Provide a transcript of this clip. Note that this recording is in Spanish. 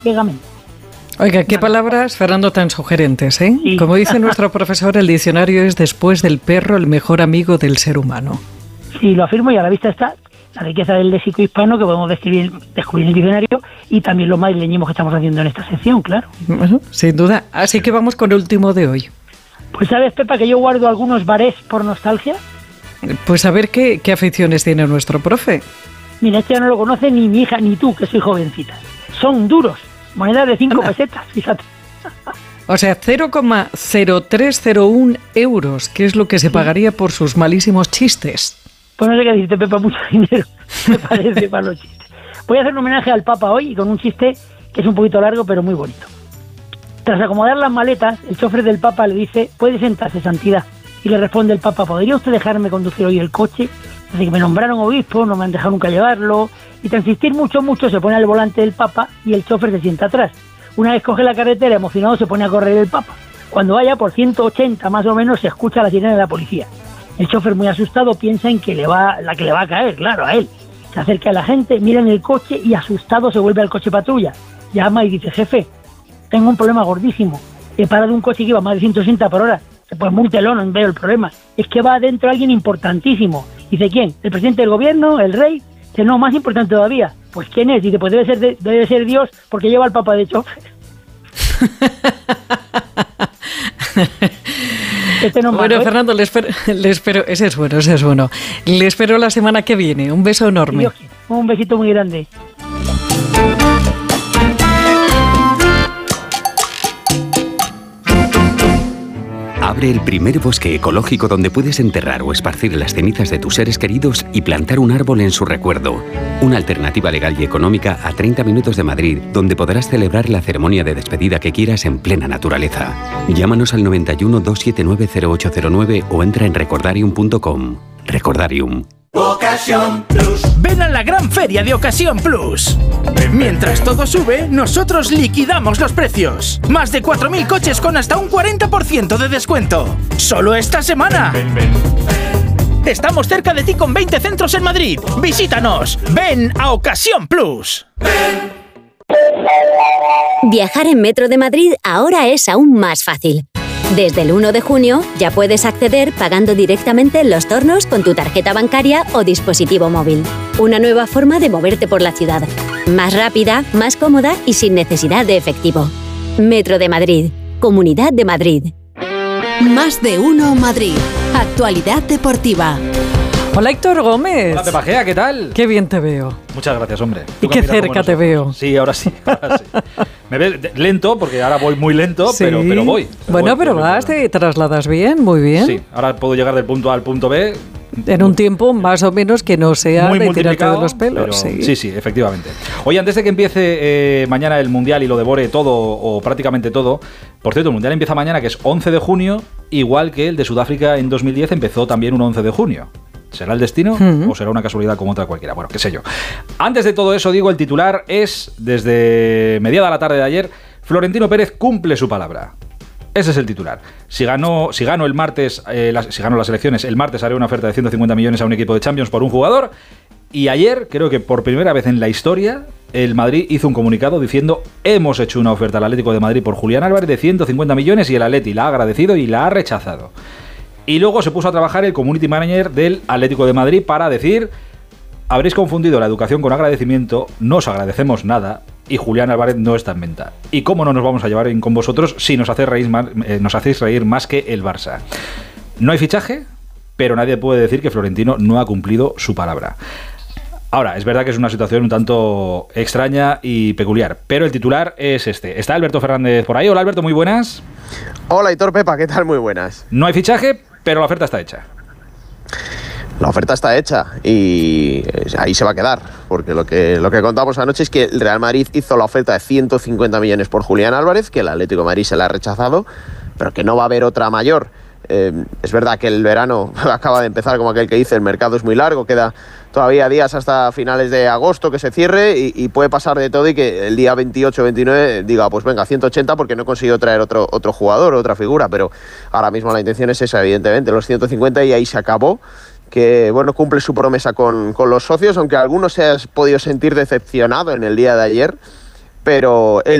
ciegamente. Oiga, qué palabras, Fernando, tan sugerentes, ¿eh? Sí. Como dice nuestro profesor, el diccionario es, después del perro, el mejor amigo del ser humano. Sí, lo afirmo, y a la vista está la riqueza del léxico hispano que podemos descubrir en el diccionario, y también los madrileñismos que estamos haciendo en esta sección, claro. Bueno, sin duda. Así que vamos con el último de hoy. Pues sabes, Pepa, que yo guardo algunos barés por nostalgia. Pues a ver qué aficiones tiene nuestro profe. Mira, este ya no lo conoce ni mi hija ni tú, que soy jovencita. Son duros, monedas de 5 pesetas, fíjate. O sea, 0,0301 euros, que es lo que se pagaría por sus malísimos chistes. Pues no sé qué decirte, Pepa, mucho dinero, me parece, para los chistes. Voy a hacer un homenaje al Papa hoy con un chiste que es un poquito largo, pero muy bonito. Tras acomodar las maletas, el chofer del Papa le dice: «Puede sentarse, santidad». Y le responde el Papa: «¿Podría usted dejarme conducir hoy el coche? Desde que me nombraron obispo, no me han dejado nunca llevarlo». Y tras insistir mucho, se pone al volante del Papa y el chofer se sienta atrás. Una vez coge la carretera, emocionado, se pone a correr el Papa. Cuando vaya por 180 más o menos, se escucha la sirena de la policía. El chofer, muy asustado, piensa en que le va a caer, claro, a él. Se acerca a la gente, mira en el coche y asustado se vuelve al coche patrulla. Llama y dice: «Jefe, tengo un problema gordísimo. He parado un coche que iba más de 160 por hora. Pues muy telón, no veo el problema. Es que va adentro alguien importantísimo». Dice: «¿Quién? ¿El presidente del gobierno? ¿El rey?». Dice: «No, más importante todavía». «Pues ¿quién es?». Dice: «Pues debe ser Dios, porque lleva al Papa de chofer». Bueno, Fernando, le espero. Ese es bueno. Le espero la semana que viene. Un beso enorme. Un besito muy grande. Abre el primer bosque ecológico donde puedes enterrar o esparcir las cenizas de tus seres queridos y plantar un árbol en su recuerdo. Una alternativa legal y económica a 30 minutos de Madrid, donde podrás celebrar la ceremonia de despedida que quieras en plena naturaleza. Llámanos al 91 279 0809 o entra en recordarium.com. Recordarium. Ocasión Plus. Ven a la gran feria de Ocasión Plus. Mientras todo sube, nosotros liquidamos los precios. Más de 4.000 coches con hasta un 40% de descuento. Solo esta semana. Estamos cerca de ti con 20 centros en Madrid. Visítanos. Ven a Ocasión Plus. Viajar en Metro de Madrid ahora es aún más fácil. Desde el 1 de junio ya puedes acceder pagando directamente en los tornos con tu tarjeta bancaria o dispositivo móvil. Una nueva forma de moverte por la ciudad. Más rápida, más cómoda y sin necesidad de efectivo. Metro de Madrid. Comunidad de Madrid. Más de uno Madrid. Actualidad deportiva. Hola, Héctor Gómez. Hola, Pepa Gea, ¿qué tal? Qué bien te veo. Muchas gracias, hombre. Y qué cerca te veo. Sí, ahora sí. Me ves lento, porque ahora voy muy lento, sí. pero voy. Pero vas, te trasladas bien, muy bien. Sí, ahora puedo llegar del punto A al punto B. En un tiempo más o menos que no sea muy de tirarte de los pelos. Sí, efectivamente. Oye, antes de que empiece mañana el Mundial y lo devore todo, o prácticamente todo, por cierto, el Mundial empieza mañana, que es 11 de junio, igual que el de Sudáfrica en 2010 empezó también un 11 de junio. ¿Será el destino o será una casualidad como otra cualquiera? Bueno, qué sé yo. Antes de todo eso, digo, el titular es, desde mediada la tarde de ayer, Florentino Pérez cumple su palabra. Ese es el titular. Si gano el martes, si gano las elecciones, el martes haré una oferta de 150 millones a un equipo de Champions por un jugador. Y ayer, creo que por primera vez en la historia, el Madrid hizo un comunicado diciendo: hemos hecho una oferta al Atlético de Madrid por Julián Álvarez de 150 millones y el Atleti la ha agradecido y la ha rechazado. Y luego se puso a trabajar el community manager del Atlético de Madrid para decir: habréis confundido la educación con agradecimiento, no os agradecemos nada y Julián Álvarez no está en venta. ¿Y cómo no nos vamos a llevar bien con vosotros si nos hacéis reír más que el Barça? No hay fichaje, pero nadie puede decir que Florentino no ha cumplido su palabra. Ahora, es verdad que es una situación un tanto extraña y peculiar, pero el titular es este. ¿Está Alberto Fernández por ahí? Hola, Alberto, muy buenas. Hola, Aitor, Pepa, ¿qué tal? Muy buenas. No hay fichaje, pero la oferta está hecha. La oferta está hecha y ahí se va a quedar, porque lo que contamos anoche es que el Real Madrid hizo la oferta de 150 millones por Julián Álvarez, que el Atlético de Madrid se la ha rechazado, pero que no va a haber otra mayor. Es verdad que el verano acaba de empezar, como aquel que dice, el mercado es muy largo, queda todavía días hasta finales de agosto que se cierre y puede pasar de todo y que el día 28-29 diga, pues venga, 180 porque no he conseguido traer otro jugador, otra figura, pero ahora mismo la intención es esa, evidentemente, los 150 y ahí se acabó, que bueno, cumple su promesa con los socios, aunque algunos se han podido sentir decepcionado en el día de ayer, pero el